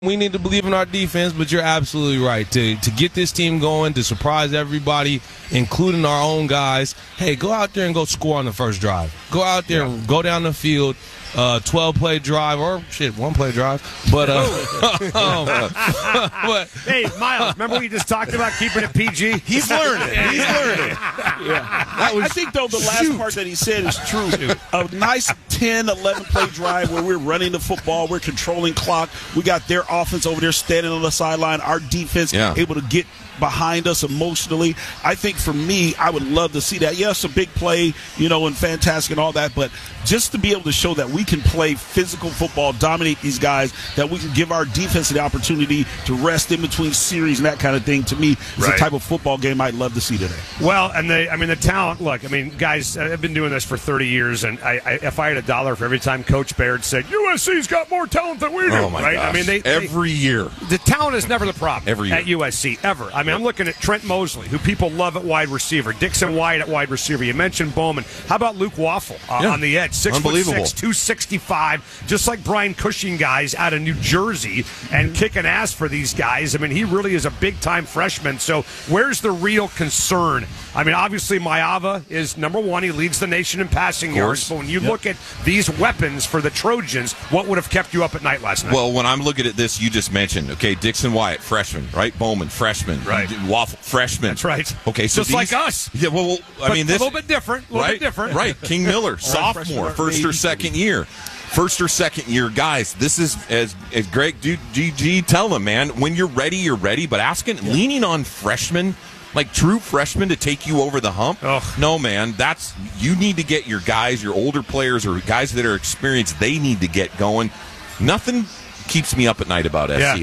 We need to believe in our defense, but you're absolutely right. To get this team going, to surprise everybody, including our own guys, hey, go out there and go score on the first drive. Go out there and go down the field, 12-play drive, or, one-play drive. But, hey, Miles, remember we just talked about keeping it PG? He's learning. I think, though, the last part that he said is true. A nice 10, 11-play drive where we're running the football, we're controlling clock, we got their offense over there standing on the sideline, our defense able to get behind us emotionally. I think for me, I would love to see that. Yes, a big play, and fantastic and all that, but just to be able to show that we can play physical football, dominate these guys, that we can give our defense the opportunity to rest in between series and that kind of thing, to me, is the type of football game I'd love to see today. Well, and the talent, look, guys, I've been doing this for 30 years, and if I had $1 for every time Coach Baird said, USC's got more talent than we do, right? Gosh. Every year. The talent is never the problem every year at USC, ever. I'm looking at Trent Mosley, who people love at wide receiver, Dixon White at wide receiver. You mentioned Bowman. How about Luke Waffle on the edge? 6'6", 265, just like Brian Cushing guys out of New Jersey, and kicking ass for these guys. He really is a big-time freshman. So where's the real concern? Obviously, Maava is number one. He leads the nation in passing yards. But when you look at these weapons for the Trojans, what would have kept you up at night last night? Well, when I'm looking at this, you just mentioned, Dixon White, freshman, right? Bowman, freshman. Right. Waffle, freshman. That's right. Okay, so just like us. Yeah, well, this a little bit different. Right. King Miller, sophomore, first or second year. Guys, this is, as Greg GG tell them, man, when you're ready, you're ready. But leaning on freshmen, like true freshmen, to take you over the hump? No, man. You need to get your guys, your older players, or guys that are experienced, they need to get going. Nothing keeps me up at night about SC. Yeah.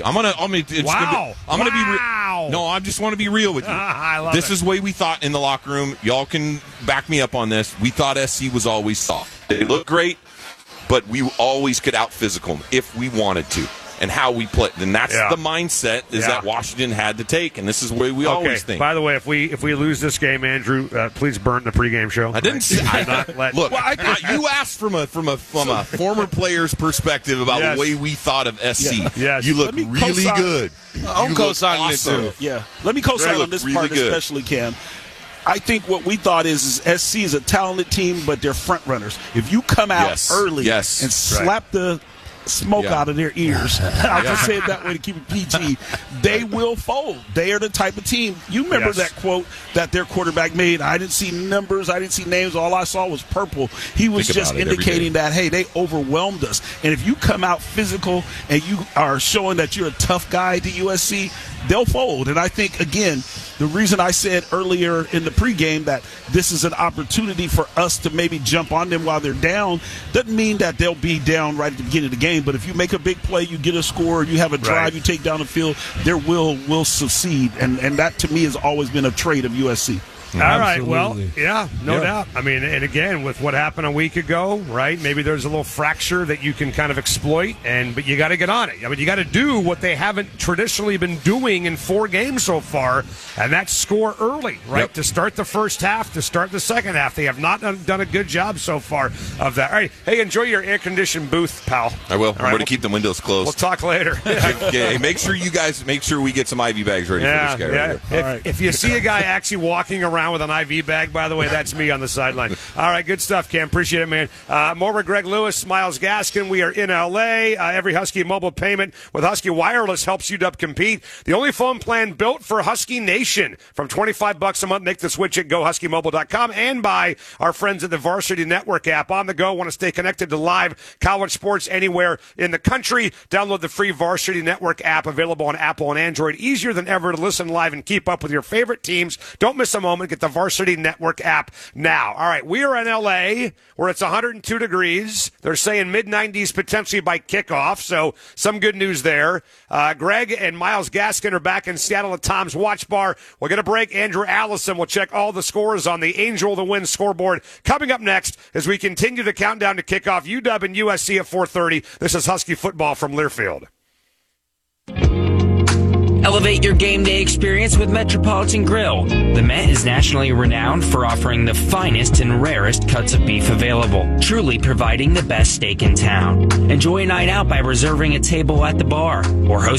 I just want to be real with you. I love this is the way we thought in the locker room. Y'all can back me up on this. We thought SC was always soft. They look great, but we always could out-physical them if we wanted to. And how we play, and that's the mindset that Washington had to take, and this is the way we always think. By the way, if we lose this game, Andrew, please burn the pregame show. I didn't say. Look, you asked from a former player's perspective about the way we thought of SC. Yes. You look really good. I'm co-signing it too. Yeah, let me co-sign on this part, especially Cam. I think what we thought is SC is a talented team, but they're front runners. If you come out early and slap the smoke out of their ears, I'll just say it that way to keep it PG, they will fold. They are the type of team. You remember that quote that their quarterback made? I didn't see numbers, I didn't see names, all I saw was purple. He was just indicating that, hey, they overwhelmed us. And if you come out physical and you are showing that you're a tough guy to USC, they'll fold. And I think, again, the reason I said earlier in the pregame that this is an opportunity for us to maybe jump on them while they're down doesn't mean that they'll be down right at the beginning of the game. But if you make a big play, you get a score, you have a drive, you take down the field, their will succeed. And that, to me, has always been a trait of USC. All right, well, no doubt. And again, with what happened a week ago, right, maybe there's a little fracture that you can kind of exploit, but you got to get on it. You got to do what they haven't traditionally been doing in 4 games so far, and that's score early, right, to start the first half, to start the second half. They have not done a good job so far of that. All right, hey, enjoy your air-conditioned booth, pal. I will. I'm going to keep the windows closed. We'll talk later. Hey, make sure we get some IV bags ready for this guy right here. If you see a guy actually walking around with an IV bag, by the way, that's me on the sideline. All right, good stuff, Cam. Appreciate it, man. More with Greg Lewis, Miles Gaskin. We are in L.A. Every Husky mobile payment with Husky Wireless helps UW compete. The only phone plan built for Husky Nation. From $25 a month, make the switch at GoHuskyMobile.com and by our friends at the Varsity Network app. On the go, want to stay connected to live college sports anywhere in the country. Download the free Varsity Network app available on Apple and Android. Easier than ever to listen live and keep up with your favorite teams. Don't miss a moment. Get the Varsity Network app now. All right, we are in L.A. where it's 102 degrees. They're saying mid-90s potentially by kickoff, so some good news there. Greg and Miles Gaskin are back in Seattle at Tom's Watch Bar. We'll get a break. Andrew Allison will check all the scores on the Angel of the Wind scoreboard. Coming up next as we continue to count down to kickoff, UW and USC at 4:30. This is Husky football from Learfield. Elevate your game day experience with Metropolitan Grill. The Met is nationally renowned for offering the finest and rarest cuts of beef available, truly providing the best steak in town. Enjoy a night out by reserving a table at the bar or host